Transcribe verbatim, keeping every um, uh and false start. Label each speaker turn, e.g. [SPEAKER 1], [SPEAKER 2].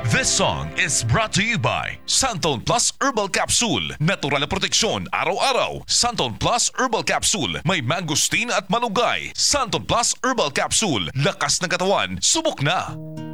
[SPEAKER 1] This song is brought to you by Santon Plus Herbal Capsule. Natural na proteksyon araw-araw. Santon Plus Herbal Capsule. May mangosteen at malunggay. Santon Plus Herbal Capsule. Lakas ng katawan. Subok na!